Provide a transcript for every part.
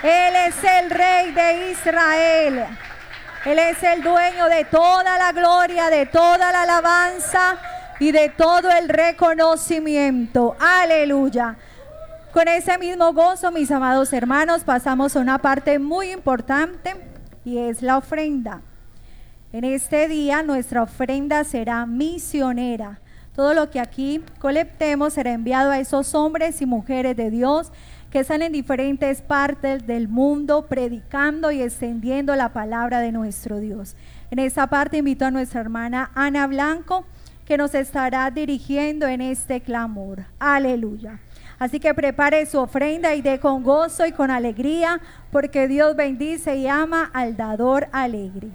Él es el Rey de Israel. Él es el dueño de toda la gloria, de toda la alabanza y de todo el reconocimiento. Aleluya. Con ese mismo gozo, mis amados hermanos, pasamos a una parte muy importante y es la ofrenda. En este día nuestra ofrenda será misionera. Todo lo que aquí colectemos será enviado a esos hombres y mujeres de Dios que están en diferentes partes del mundo predicando y extendiendo la palabra de nuestro Dios. En esta parte invito a nuestra hermana Ana Blanco, que nos estará dirigiendo en este clamor. Aleluya. Así que prepare su ofrenda y dé con gozo y con alegría, porque Dios bendice y ama al dador alegre.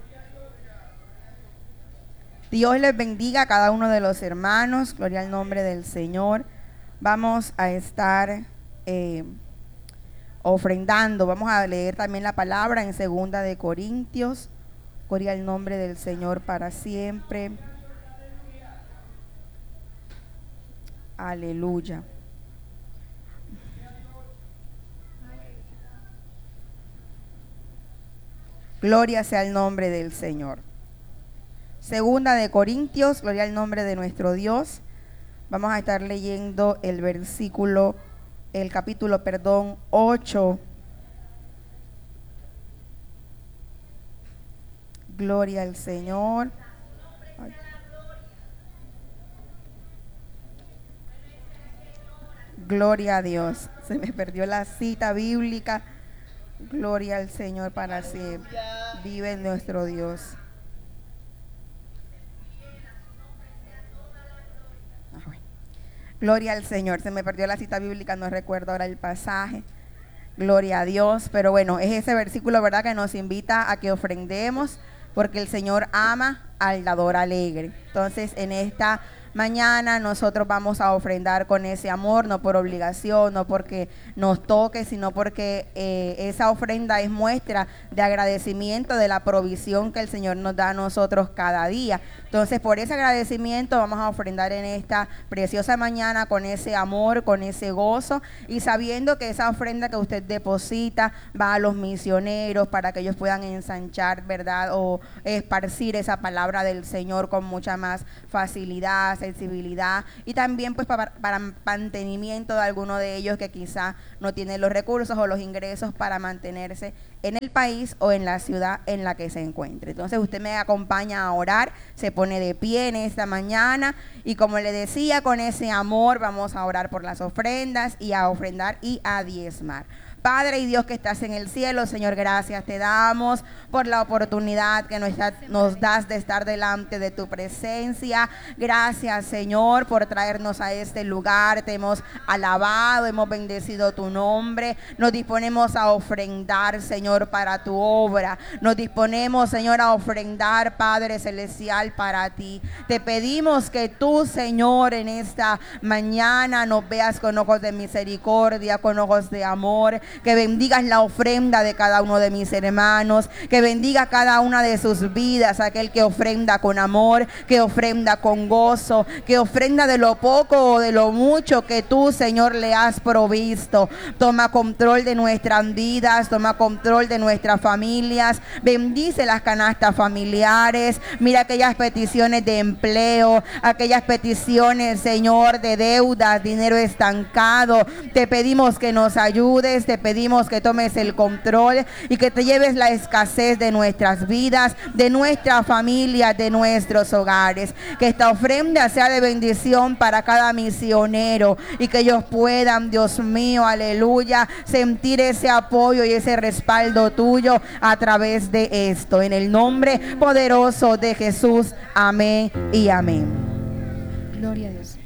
Dios les bendiga a cada uno de los hermanos. Gloria al nombre del Señor. Vamos a estar ofrendando. Vamos a leer también la palabra en 2 de Corintios. Gloria al nombre del Señor para siempre. Aleluya. Gloria sea el nombre del Señor. 2 de Corintios, gloria al nombre de nuestro Dios. Vamos a estar leyendo el capítulo 8. Gloria al Señor. Ay. Gloria a Dios. Se me perdió la cita bíblica. Gloria al Señor para siempre. Vive nuestro Dios. Gloria al Señor. Se me perdió la cita bíblica, no recuerdo ahora el pasaje. Gloria a Dios. Pero bueno, es ese versículo, ¿verdad?, que nos invita a que ofrendemos, porque el Señor ama al dador alegre. Entonces, en esta mañana nosotros vamos a ofrendar con ese amor, no por obligación, no porque nos toque, sino porque esa ofrenda es muestra de agradecimiento de la provisión que el Señor nos da a nosotros cada día. Entonces, por ese agradecimiento vamos a ofrendar en esta preciosa mañana con ese amor, con ese gozo, y sabiendo que esa ofrenda que usted deposita va a los misioneros para que ellos puedan ensanchar, ¿verdad?, o esparcir esa palabra del Señor con mucha más facilidad, sensibilidad, y también pues para mantenimiento de alguno de ellos que quizá no tienen los recursos o los ingresos para mantenerse en el país o en la ciudad en la que se encuentre. Entonces usted me acompaña a orar, se pone de pie en esta mañana, y como le decía, con ese amor vamos a orar por las ofrendas y a ofrendar y a diezmar. Padre y Dios que estás en el cielo, Señor, gracias te damos por la oportunidad que nos das de estar delante de tu presencia. Gracias, Señor, por traernos a este lugar. Te hemos alabado, hemos bendecido tu nombre. Nos disponemos a ofrendar, Señor, para tu obra. Nos disponemos, Señor, a ofrendar, Padre celestial, para ti. Te pedimos que tú, Señor, en esta mañana nos veas con ojos de misericordia, con ojos de amor, que bendigas la ofrenda de cada uno de mis hermanos, que bendiga cada una de sus vidas, aquel que ofrenda con amor, que ofrenda con gozo, que ofrenda de lo poco o de lo mucho que tú, Señor, le has provisto. Toma control de nuestras vidas, toma control de nuestras familias, bendice las canastas familiares, mira aquellas peticiones de empleo, aquellas peticiones, Señor, de deudas, dinero estancado. Te pedimos que nos ayudes, te pedimos que tomes el control y que te lleves la escasez de nuestras vidas, de nuestra familia, de nuestros hogares. Que esta ofrenda sea de bendición para cada misionero y que ellos puedan, Dios mío, aleluya, sentir ese apoyo y ese respaldo tuyo a través de esto. En el nombre poderoso de Jesús, amén y amén. Gloria a Dios.